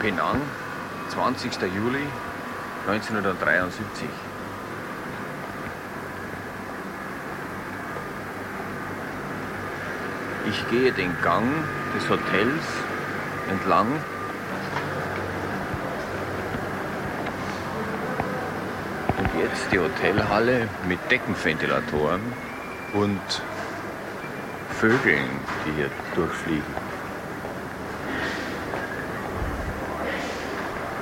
Penang, 20. Juli 1973. Ich gehe den Gang des Hotels entlang. Und jetzt die Hotelhalle mit Deckenventilatoren und Vögeln, die hier durchfliegen.